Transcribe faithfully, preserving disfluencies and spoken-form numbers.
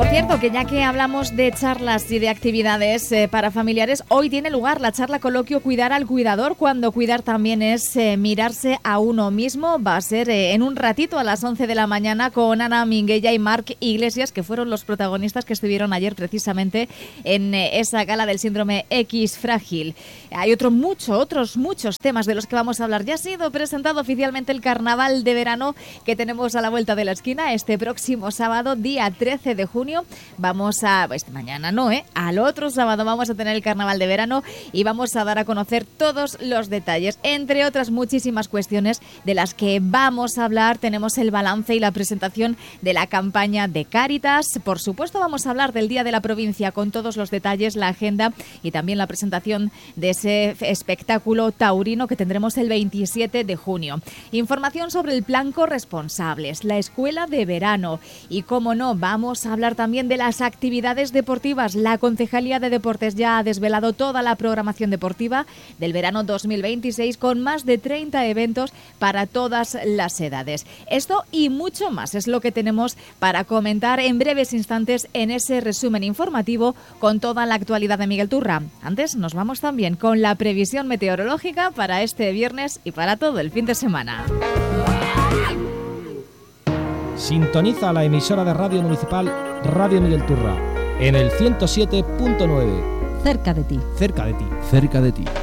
Por cierto, que ya que hablamos de charlas y de actividades eh, para familiares, hoy tiene lugar la charla coloquio Cuidar al cuidador, cuando cuidar también es eh, mirarse a uno mismo. Va a ser eh, en un ratito a las once de la mañana con Ana Minguella y Marc Iglesias, que fueron los protagonistas que estuvieron ayer precisamente en eh, esa gala del síndrome X frágil. Hay otro mucho, otros muchos temas de los que vamos a hablar. Ya ha sido presentado oficialmente el carnaval de verano que tenemos a la vuelta de la esquina este próximo sábado, día trece de junio. Vamos a, pues mañana no, ¿eh? Al otro sábado vamos a tener el carnaval de verano y vamos a dar a conocer todos los detalles, entre otras muchísimas cuestiones de las que vamos a hablar. Tenemos el balance y la presentación de la campaña de Cáritas. Por supuesto, vamos a hablar del Día de la Provincia con todos los detalles, la agenda y también la presentación de ese espectáculo taurino que tendremos el veintisiete de junio. Información sobre el plan Corresponsables, la escuela de verano y, como no, vamos a hablar también de las actividades deportivas. La Concejalía de Deportes ya ha desvelado toda la programación deportiva del verano dos mil veintiséis con más de treinta eventos para todas las edades. Esto y mucho más es lo que tenemos para comentar en breves instantes en ese resumen informativo con toda la actualidad de Miguel Turra. Antes nos vamos también con la previsión meteorológica para este viernes y para todo el fin de semana. Sintoniza la emisora de radio municipal Radio Miguel Turra en el ciento siete punto nueve. Cerca de ti. Cerca de ti. Cerca de ti.